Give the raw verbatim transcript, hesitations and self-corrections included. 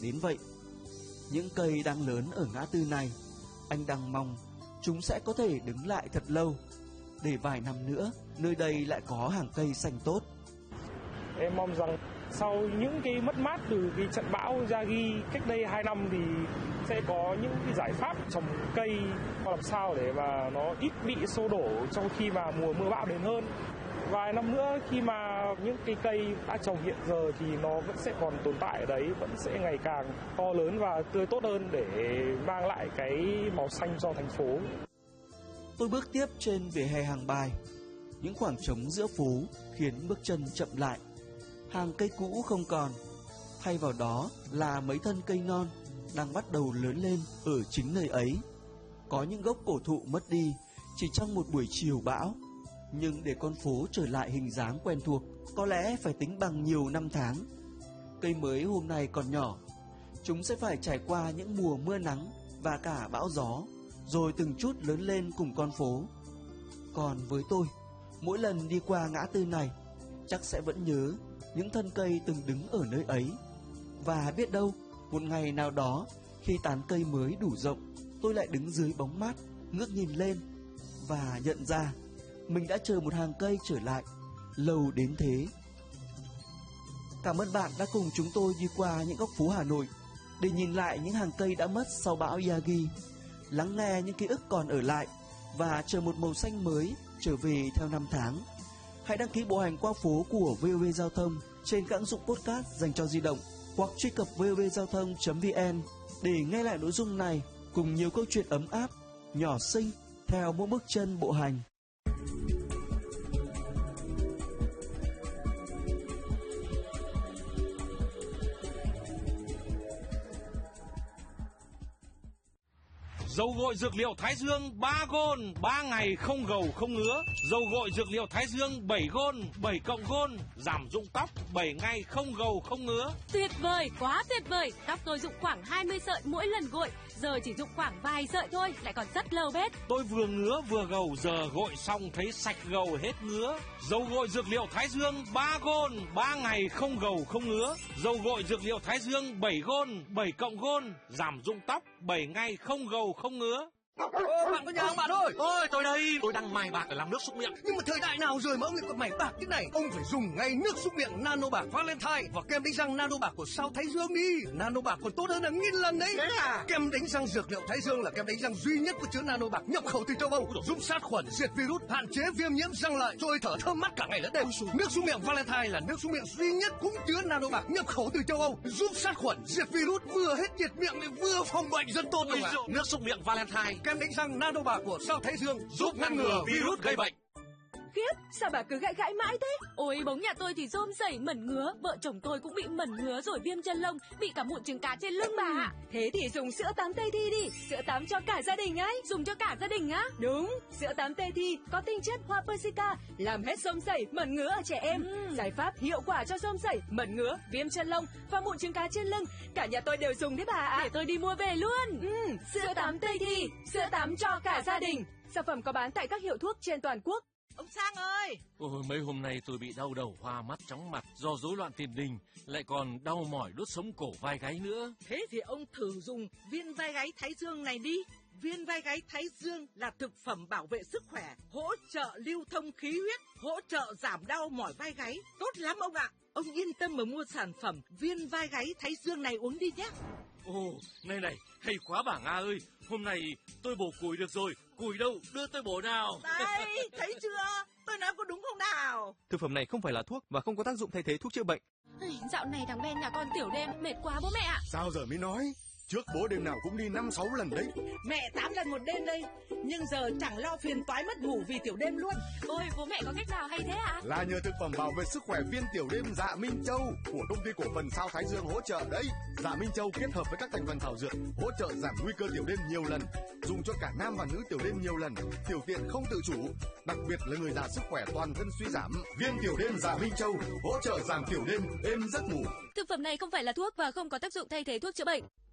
đến vậy. Những cây đang lớn ở ngã tư này, anh đang mong chúng sẽ có thể đứng lại thật lâu, để vài năm nữa nơi đây lại có hàng cây xanh tốt. Em mong rằng sau những cái mất mát từ cái trận bão Yagi cách đây hai năm thì sẽ có những cái giải pháp trồng cây làm sao để mà nó ít bị xô đổ trong khi mà mùa mưa bão đến hơn. Vài năm nữa khi mà những cái cây đã trồng hiện giờ thì nó vẫn sẽ còn tồn tại ở đấy, vẫn sẽ ngày càng to lớn và tươi tốt hơn để mang lại cái màu xanh cho thành phố. Tôi bước tiếp trên vỉa hè Hàng Bài. Những khoảng trống giữa phố khiến bước chân chậm lại. Hàng cây cũ không còn, thay vào đó là mấy thân cây non đang bắt đầu lớn lên ở chính nơi ấy. Có những gốc cổ thụ mất đi chỉ trong một buổi chiều bão, nhưng để con phố trở lại hình dáng quen thuộc có lẽ phải tính bằng nhiều năm tháng. Cây mới hôm nay còn nhỏ, chúng sẽ phải trải qua những mùa mưa nắng và cả bão gió, rồi từng chút lớn lên cùng con phố. Còn với tôi, mỗi lần đi qua ngã tư này, chắc sẽ vẫn nhớ những thân cây từng đứng ở nơi ấy. Và biết đâu, một ngày nào đó, khi tán cây mới đủ rộng, tôi lại đứng dưới bóng mát, ngước nhìn lên và nhận ra mình đã chờ một hàng cây trở lại, lâu đến thế. Cảm ơn bạn đã cùng chúng tôi đi qua những góc phố Hà Nội để nhìn lại những hàng cây đã mất sau bão Yagi, lắng nghe những ký ức còn ở lại và chờ một màu xanh mới trở về theo năm tháng. Hãy đăng ký bộ hành qua phố của vê o vê Giao thông trên các ứng dụng podcast dành cho di động hoặc truy cập vê o vê giao thông chấm vn để nghe lại nội dung này cùng nhiều câu chuyện ấm áp, nhỏ xinh theo mỗi bước chân bộ hành. Dầu gội dược liệu Thái Dương ba gôn, ba ngày không gầu không ngứa. Dầu gội dược liệu Thái Dương bảy gôn, bảy cộng gôn, giảm rụng tóc bảy ngày không gầu không ngứa. Tuyệt vời, quá tuyệt vời. Tóc tôi rụng khoảng hai mươi sợi mỗi lần gội, giờ chỉ rụng khoảng vài sợi thôi, lại còn rất lâu bết. Tôi vừa ngứa vừa gầu, giờ gội xong thấy sạch gầu hết ngứa. Dầu gội dược liệu Thái Dương ba gôn, ba ngày không gầu không ngứa. Dầu gội dược liệu Thái Dương bảy gôn, bảy cộng gôn, giảm rụng tóc bảy ngày không gầu không ngứa. Ô, bạn có nhà không bạn ơi? Ôi, tôi đây, tôi đang mài bạc để làm nước súc miệng. Nhưng mà thời đại nào rồi mà ông lại còn mài bạc thế này? Ông phải dùng ngay nước súc miệng Nano Bạc Valentine và kem đánh răng Nano Bạc của Sao Thái Dương đi. Nano Bạc còn tốt hơn là nghìn lần đấy. Thế à? Kem đánh răng dược liệu Thái Dương là kem đánh răng duy nhất có chứa Nano Bạc nhập khẩu từ châu Âu, giúp sát khuẩn, diệt virus, hạn chế viêm nhiễm răng lợi, trôi thở thơm mát cả ngày lẫn đêm. Nước súc miệng Valentine là nước súc miệng duy nhất cũng chứa Nano Bạc nhập khẩu từ châu Âu, giúp sát khuẩn, diệt virus, vừa hết nhiệt miệng lại vừa phòng bệnh rất tốt. Ôi dồi, nước súc miệng Valentine, kem đánh răng Nano Bạc của Sao Thái Dương giúp ngăn ngừa virus gây bệnh. Khiếp, sao bà cứ gãi gãi mãi thế? Ôi, bóng nhà tôi thì rôm rẩy mẩn ngứa, vợ chồng tôi cũng bị mẩn ngứa rồi viêm chân lông, bị cả mụn trứng cá trên lưng bà ạ. Thế thì dùng sữa tắm Tây Thi đi, sữa tắm cho cả gia đình ấy. Dùng cho cả gia đình á? Đúng, sữa tắm Tây Thi có tinh chất hoa persica, làm hết rôm rẩy, mẩn ngứa ở trẻ em. Ừ. Giải pháp hiệu quả cho rôm rẩy, mẩn ngứa, viêm chân lông và mụn trứng cá trên lưng. Cả nhà tôi đều dùng đấy bà ạ. Để tôi đi mua về luôn. Ừ, sữa tắm Tây Thi, sữa tắm cho cả gia đình. Sản phẩm có bán tại các hiệu thuốc trên toàn quốc. Ông Sang ơi! Ôi, mấy hôm nay tôi bị đau đầu, hoa mắt, chóng mặt do rối loạn tiền đình, lại còn đau mỏi đốt sống cổ vai gáy nữa. Thế thì ông thử dùng viên vai gáy Thái Dương này đi. Viên vai gáy Thái Dương là thực phẩm bảo vệ sức khỏe, hỗ trợ lưu thông khí huyết, hỗ trợ giảm đau mỏi vai gáy. Tốt lắm ông ạ! Ông yên tâm mà mua sản phẩm viên vai gáy Thái Dương này uống đi nhé. Ồ, này này, hay quá bà Nga ơi, hôm nay tôi bổ củi được rồi, củi đâu, đưa tôi bổ nào. Đây, thấy chưa? Tôi nói có đúng không nào? Thực phẩm này không phải là thuốc và không có tác dụng thay thế thuốc chữa bệnh. Dạo này thằng Ben nhà con tiểu đêm, mệt quá bố mẹ ạ. Sao giờ mới nói? Trước bố đêm nào cũng đi năm sáu lần đấy. Mẹ tám lần một đêm đây, nhưng giờ chẳng lo phiền toái mất ngủ vì tiểu đêm luôn. Ôi, bố mẹ có cách nào hay thế ạ? Là nhờ thực phẩm bảo vệ sức khỏe viên tiểu đêm Dạ Minh Châu của công ty cổ phần Sao Thái Dương hỗ trợ đấy. Dạ Minh Châu kết hợp với các thành phần thảo dược hỗ trợ giảm nguy cơ tiểu đêm nhiều lần, dùng cho cả nam và nữ tiểu đêm nhiều lần, tiểu tiện không tự chủ, đặc biệt là người già sức khỏe toàn thân suy giảm. Viên tiểu đêm Dạ Minh Châu hỗ trợ giảm tiểu đêm, êm giấc ngủ. Thực phẩm này không phải là thuốc và không có tác dụng thay thế thuốc chữa bệnh.